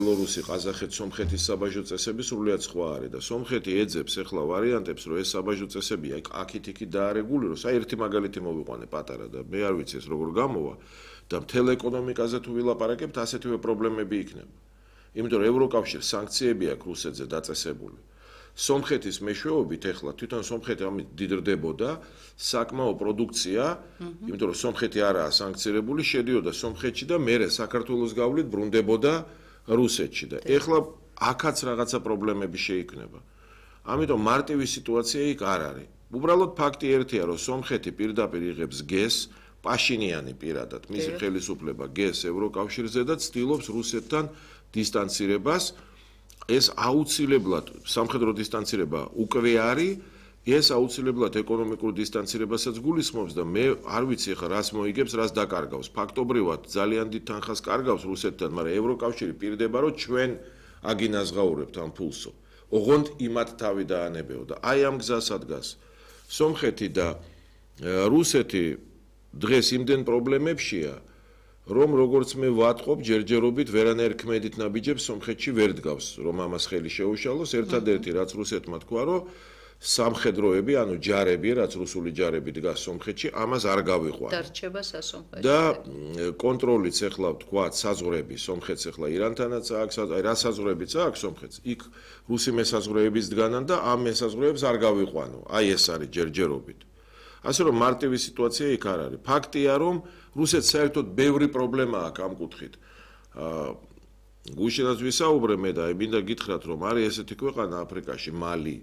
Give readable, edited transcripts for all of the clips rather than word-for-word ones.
ბელორუსი, ყაზახეთი, სომხეთის საბაჟო წესები სრულიად სხვა არის და სომხეთი ეძებს ახლა ვარიანტებს, რომ ეს საბაჟო წესები აქ-იქ დაარეგულიროს. აი ერთი მაგალითი მოვიყვანე პატარა და მე არ ვიცი ეს როგორ გამოვა და მთელ ეკონომიკაზე თუ ვილაპარაკებთ, ასეთივე პრობლემები იქნება. იმიტომ რომ ევროკავშირის სანქციები აქვს რუსეთზე დაწესებული. სომხეთის მეშვეობით ახლა თვითონ სომხეთი ამით დიდრდებოდა, საკმაო პროდუქცია, იმიტომ რომ სომხეთი არაა სანქცირებული, შედიოდა სომხეთში და მერე საქართველოს გავლით ბრუნდებოდა რუსეთში და ეხლა აქაც რაღაცა პრობლემები შეიქმნება. ამიტომ მარტივი სიტუაცია იქ არ არის. უბრალოდ ფაქტი ერთია, რომ სომხეთი პირდაპირ იღებს გეზს, პაშინიანი პირადად, მისი ხელისუფლება გეზს ევროკავშირზე და ცდილობს რუსეთთან დისტანცირებას. ეს აუცილებლად სამხედრო დისტანცირება უკვე არის, ეს აუცილებლად ეკონომიკურ დისტანცირებასაც გულისხმობს და მე არ ვიცი ხა რას მოიგებს, რას დაკარგავს. ფაქტობრივად ძალიან დიდ თანხას კარგავს რუსეთთან, მაგრამ ევროკავშირი პირდება, რომ ჩვენ აგინაზღაურებთ ამ ფულსო. ოღონდ იმათ თავი დაანებეო და აი ამ გზას ადგას. სომხეთი და რუსეთი დღეს იმდენ პრობლემებშია, რომ როგორც მე ვატყობ, ჯერჯერობით ვერანაირ ქმედით ნაბიჯებს სომხეთში ვერ დგავს, რომ ამას ხელი შეუშალოს. ერთადერთი რაც რუსეთმა თქვა, რომ სამხედროები, ანუ ჯარები, რაც რუსული ჯარები დგას სომხეთში, ამას არ გავიყვანო. დარჩება სასომხეთში. და კონტროლიც ახლა ვთქვათ, საზღვრები სომხეთს ახლა ირანთანაც აქვს, აი რა საზღვრებიც აქვს სომხეთს. იქ რუსი მესაზღვრეების დგანან და ამ მესაზღვრეებს არ გავიყვანო. აი ეს არის ჯერჯერობით. ასე რომ მარტივი სიტუაცია იქ არ არის. ფაქტია, რომ რუსეთს საერთოდ ბევრი პრობლემა აქვს ამ კუთხით. გუშინაც ვისაუბრე მე და მინდა გითხრათ, რომ არის ესეთი ქვეყანა აფრიკაში, მალი.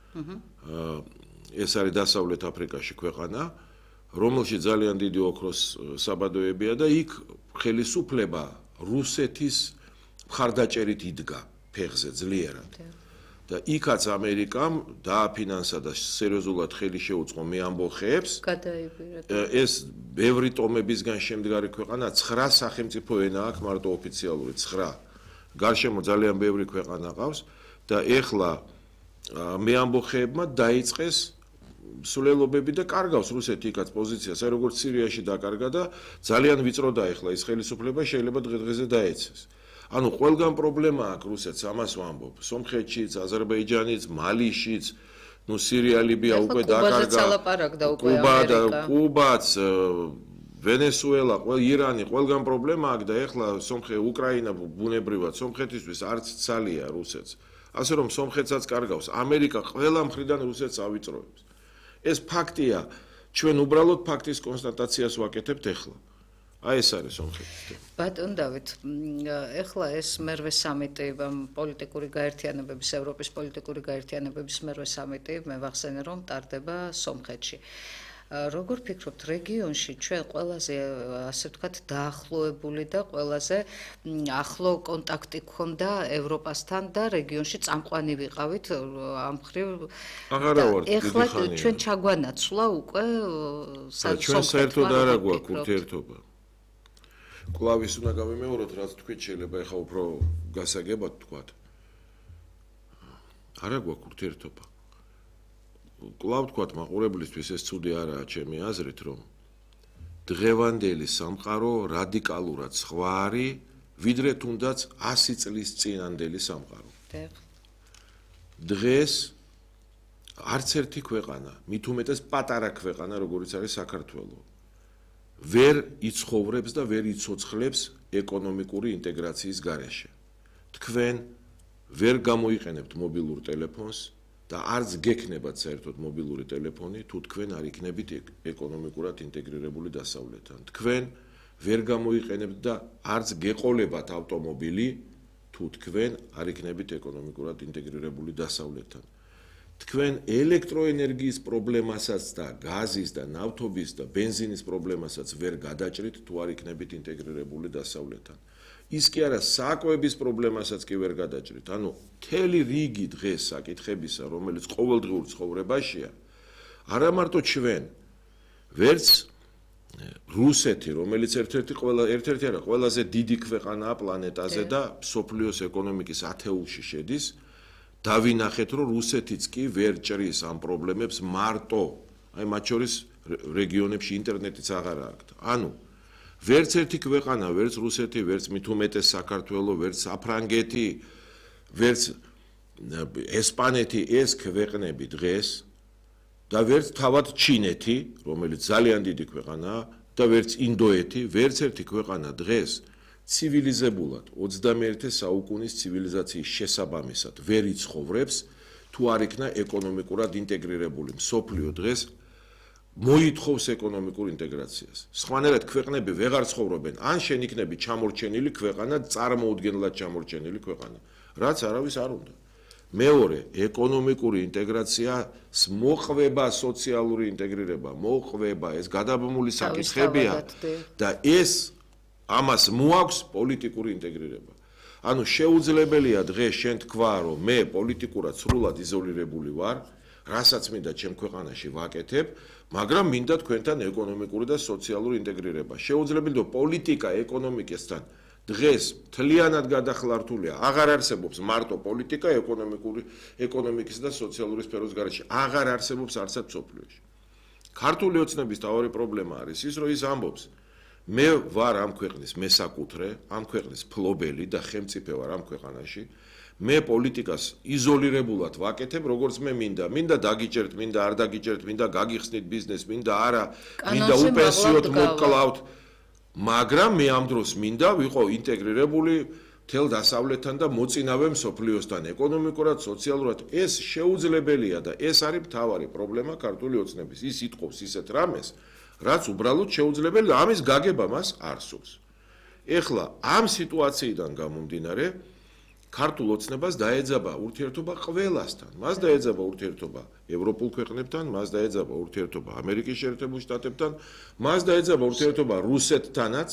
ეს არის დასავლეთ აფრიკაში ქვეყანა, რომელშიც ძალიან დიდი ოქროს საბადოებია და იქ ხელისუფლება რუსეთის მხარდაჭერით იდგა ფეხზე ძლიერად. და იქაც ამერიკამ დააფინანსა და სერიოზულად ხელი შეუწყო მე ამბოხეებს. ეს ბევრი ტომებისგან შემდგარი ქვეყანა, 9 სახელმწიფო ენა აქვს მარტო ოფიციალური 9. გარშემო ძალიან ბევრი ქვეყანა ყავს და ეხლა მე ამბოხეებმა დაიწყეს სულელობები და კარგავს რუსეთი იქაც პოზიციას, აი როგორც სირიაში დაკარგა და ძალიან ვიწროდა ეხლა ეს ხელისუფლება შეიძლება დღე-დღეზე დაეცეს. ანუ ყველგან პრობლემა აქვს რუსეთს, ამას ვამბობ. სომხეთშიც, აზერბაიჯანიც, მალიშიც, ნუ სირია, ლიბია უკვე დაკარგა. კუბაც, ვენესუელა, ირანი, ყველგან პრობლემა აქვს და ეხლა უკრაინა ბუნებრივად სომხეთისთვის არც ცალია რუსეთს. ასე რომ სომხეთსაც კარგავს, ამერიკა ყველა მხრიდან რუსეთს ავიწროებს. ეს ფაქტია, ჩვენ უბრალოდ ფაქტის კონსტატაციას ვაკეთებთ ეხლა. აი ეს არის სომხეთის. ბატონ დავით, ეხლა ეს მერვე სამიტი პოლიტიკური გაერთიანებების, ევროპის პოლიტიკური გაერთიანებების მერვე სამიტი, მე ვახსენე რომ ტარდება სომხეთში. როგორ ფიქრობთ, რეგიონში ჩვენ ყველაზე ასე ვთქვათ დაახლოებული და ყველაზე ახლო კონტაქტი გქონდა ევროპასთან და რეგიონში წამყვანი ვიყავით ამ მხრივ. ეხლა ჩვენ ჩაგვანაცვლა უკვე ჩვენ საერთოდ არ აგვაქვს ურთიერთობა. კლავის უნდა გავიმეოროთ, რაც თქვით შეიძლება ეხა უფრო გასაგებად თქვათ. არ აგვაქვს ურთიერთობა. კლავ თქვათ მაყურებლისთვის ეს ცუდი არაა ჩემი აზრით, რომ დღევანდელი სამყარო რადიკალურად სხვა არის, ვიდრე თუნდაც 100 წლის წინანდელი სამყარო. დღეს არც ერთი ქვეყანა, მით უმეტეს პატარა ქვეყანა, როგორიც არის საქართველო, ვერ იცხოვრებს და ვერ იცოცხლებს ეკონომიკური ინტეგრაციის გარეშე. თქვენ ვერ გამოიყენებთ მობილურ ტელეფონს და არც გექნებათ საერთოდ მობილური ტელეფონი, თუ თქვენ არ იქნებით ეკონომიკურად ინტეგრირებული დასავლეთთან. თქვენ ვერ გამოიყენებთ და არც გეყოლებათ ავტომობილი, თუ თქვენ არ იქნებით ეკონომიკურად ინტეგრირებული დასავლეთთან. თქვენ ელექტროენერგიის პრობლემასაც და გაზის და ნავთობის და ბენზინის პრობლემასაც ვერ გადაჭრით, თუ არ იქნებით ინტეგრირებული დასავლეთთან. ის კი არა საკვების პრობლემასაც კი ვერ გადაჭრით. ანუ მთელი რიგი დღეს საკითხებისა, რომელიც ყოველდღიურ ცხოვრებაშია, არა მარტო ჩვენ, ვერც რუსეთი, რომელიც ერთ-ერთი არა ყველაზე დიდი ქვეყანაა პლანეტაზე და მსოფლიოს ეკონომიკის ათეულში შედის, დავინახეთ, რომ რუსეთიც კი ვერ ჭრის ამ პრობლემებს მარტო, აი მათ შორის რეგიონებში ინტერნეტიც აღარ აქვს. ანუ ვერც ერთი ქვეყანა, ვერც რუსეთი, ვერც მით უმეტეს საქართველო, ვერც საფრანგეთი, ვერც ესპანეთი ეს ქვეყნები დღეს და ვერც თავად ჩინეთი, რომელიც ძალიან დიდი ქვეყანაა და ვერც ინდოეთი, ვერც ერთი ქვეყანა დღეს ცივილიზებულად 21 საუკუნის ცივილიზაციის შესაბამისად ვერ იცხოვრებს თუ არ იქნა ეკონომიკურად ინტეგრირებული მსოფლიო დღეს მოითხოვს ეკონომიკურ ინტეგრაციას. სხვანაირად ქვეყნები ვეღარ ცხოვრობენ, ან შენ იქნები ჩამორჩენილი ქვეყანა, წარმოუდგენლად ჩამორჩენილი ქვეყანა, რაც არავის არ უნდა. მეორე, ეკონომიკური ინტეგრაციას მოყვება სოციალური ინტეგრირება, მოყვება, ეს გადაბმული საკითხებია და ეს ამას მოაქვს პოლიტიკური ინტეგრირება. ანუ შეუძლებელია დღეს შენ თქვა, რომ მე პოლიტიკურად სრულად იზოლირებული ვარ, რასაც მინდა ჩემ ქვეყანაში ვაკეთებ, მაგრამ მინდა თქვენთან ეკონომიკური და სოციალური ინტეგრირება. შეუძლებელია პოლიტიკა ეკონომიკასთან დღეს მთლიანად გადახლართულია. აღარ არსებობს მარტო პოლიტიკა ეკონომიკის და სოციალური სფეროს გარეშე. აღარ არსებობს არცად მსოფლიოში. ქართული ოცნების თავარი პრობლემა არის ის, რომ ის ამბობს მე ვარ ამ ქვეყნის მესაკუთრე, ამ ქვეყნის ფლობელი და ხელმწიფე ვარ ამ ქვეყანაში. მე პოლიტიკას იზოლირებულად ვაკეთებ, როგორც მე მინდა. მინდა დაგიჭერთ, მინდა არ დაგიჭერთ, მინდა გაგიხსნით ბიზნეს, მინდა არა, მინდა უპენსიოდ მოვკლავთ. მაგრამ მე ამ დროს მინდა ვიყო ინტეგრირებული მთელ დასავლეთთან და მოწინავე მსოფლიოსთან ეკონომიკურად, სოციალურად. ეს შეუძლებელია და ეს არის მთავარი პრობლემა ქართული ოცნების. ის იტყობს ისეთ რამეს, რაც უბრალოდ შეუძლებელია, ამის გაგება მას არსობს. ეხლა ამ სიტუაციიდან გამომდინარე ქართულ ოცნებას დაეძაბა ურთიერთობა ყველასთან. მას დაეძაბა ურთიერთობა ევროპულ ქვეყნებთან, მას დაეძაბა ურთიერთობა ამერიკის შეერთებულ შტატებთან, მას დაეძაბა ურთიერთობა რუსეთთანაც.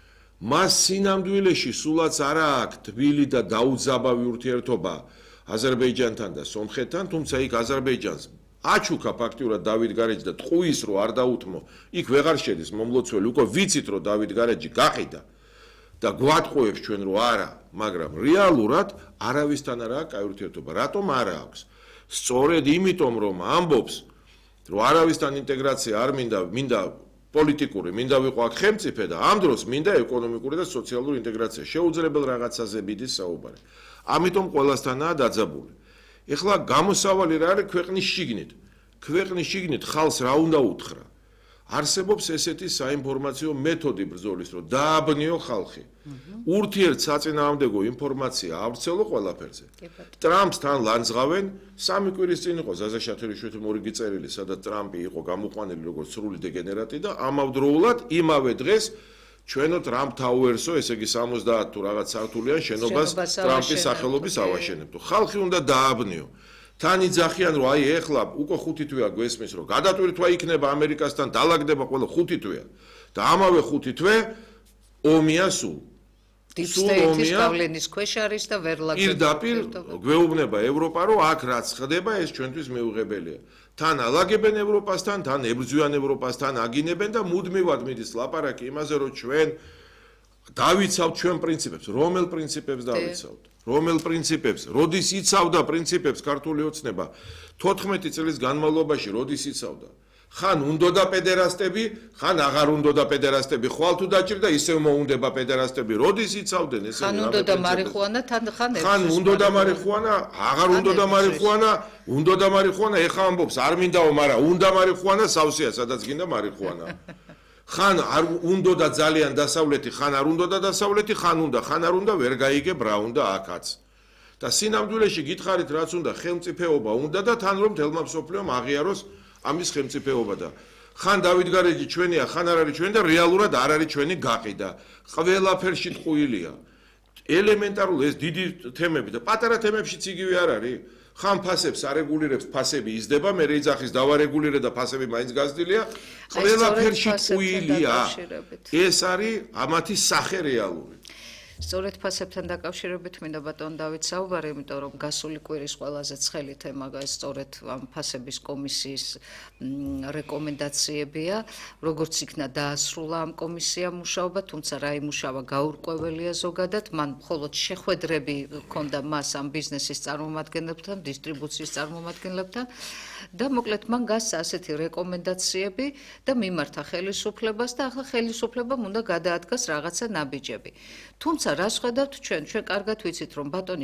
მას სინამდვილეში სულაც არა აქვს თბილი და დაუძაბავი ურთიერთობა აზერბაიჯანთან და სომხეთთან, თუმცა იქ აზერბაიჯანს აჩუქა ფაქტიურად დავით გარეჯი და ტყუის რო არ დაუთმო, იქ ვეღარ შედის მომლოცველი, უკვე ვიცით რომ დავით გარეჯი გაყიდა. და გვატყუებს ჩვენ რომ არა, მაგრამ რეალურად არავისთან არ აქვს კაი ურთიერთობა. რატომ არ აქვს? სწორედ იმიტომ რომ ამბობს რომ არავისთან ინტეგრაცია არ მინდა პოლიტიკური, მინდა ვიყო აქ ხელმწიფე და ამ დროს მინდა ეკონომიკური და სოციალური ინტეგრაცია. შეუძლებელ რაღაცაზე მიდის საუბარი. ამიტომ ყველასთანაა დაძაბული. ეხლა გამოსავალი რა არის ქვეყნის შიგნით? ქვეყნის შიგნით ხალხს რა უნდა უთხრა? არსებობს ესეთი საინფორმაციო მეთოდი ბრძოლის, რომ დააბნიო ხალხი. ურთიერთ საწინააღმდეგო ინფორმაცია ავრცელო ყველაფერზე. ტრამპსთან ლანძღავენ, 3 კვირის წინ იყო ზაზა შათერიშვილის მორიგი წერილი, სადაც ტრამპი იყო გამოყვანილი როგორც სრული დეგენერატი და ამავდროულად იმავე დღეს ჩვენო ტრამპ თაუერსო, ესე იგი 70 თუ რაღაც სართულიან შენობას ტრამპის სახელობის ავაშენებდო. ხალხი უნდა დააბნიო. თან იძახიან რომ აი ეხლა უკვე 5 თვეა გვესმის რომ გადატვირთვა იქნება ამერიკასთან დალაგდება ყველა 5 თვეა და ამავე 5 თვე ომია სულ დიპსტეიტის პავლენის ქვეშ არის და ვერ ლაგდება პირდაპირ გვეუბნება ევროპა რომ აქ რაც ხდება ეს ჩვენთვის მეუღებელია თან ალაგებენ ევროპასთან თან ებრძვიან ევროპასთან აგინებენ და მუდმივად მიდის ლაპარაკი იმაზე რომ ჩვენ დავიცავთ ჩვენ პრინციპებს რომელ პრინციპებს დავიცავთ რომელ პრინციპებს, როდის იცავდა პრინციპებს ქართული ოცნება 14 წლის განმავლობაში როდის იცავდა? ხან უნდოდა პედერასტები, ხან აღარ უნდოდა პედერასტები, ხვალ თუ დაჭირდა ისევ მოუნდება პედერასტები, როდის იცავდნენ ესენი? ხან უნდოდა მარიხუანა, ხან უნდოდა მარიხუანა, აღარ უნდოდა მარიხუანა, უნდოდა მარიხუანა, ეხა ამბობს, არ მინდაო, მაგრამ უნდა მარიხუანა, სავსეა, სადაც გინდა მარიხუანა. ხან არ უნდოდა ძალიან დასავლეთი, ხან არ უნდოდა დასავლეთი, ხან არ უნდა, ვერ გაიგებ რა უნდა აქაც. და სინამდვილეში გითხარით რაც უნდა, ხელმწიფეობა უნდა და თან რომ თელმა მსოფლიომ აღიაროს ამის ხელმწიფეობა და ხან დავით გარეჯი ჩვენია, ხან არ არის ჩვენი და რეალურად არ არის ჩვენი გაყიდა. ყველაფერში ტყუილია. ელემენტარული ეს დიდი თემები და პატარა თემებშიც იგივე არ არის? ხან ფასებს არეგულირებს, ფასები იზრდება, მე რეიძახის დავარეგულირე და ფასები მაინც გაზრდილია. ყველაფერში ტყუილია. ეს არის ამათი სახე რეალური. სწორედ ფასებთან დაკავშირებით მინდა ბატონ დავით საუბარი, იმიტომ რომ გასული კვირის ყველაზე ცხელი თემა სწორედ ამ ფასების კომისიის რეკომენდაციებია, როგორც იქნა დაასრულა ამ კომისიამ მუშაობა, თუმცა რა იმუშავა გაურკვეველია ზოგადად, მან მხოლოდ შეხვედრები ჰქონდა მას ამ ბიზნესის წარმომადგენლებთან, დისტრიბუციის წარმომადგენლებთან და მოკლედ მან გასცა ასეთი რეკომენდაციები და მიმართა ხელისუფლებას და ახლა ხელისუფლებამ უნდა გადაადგას რაღაცა ნაბიჯები. თუმცა რას ხედავთ ჩვენ კარგად ვიცით რომ ბატონი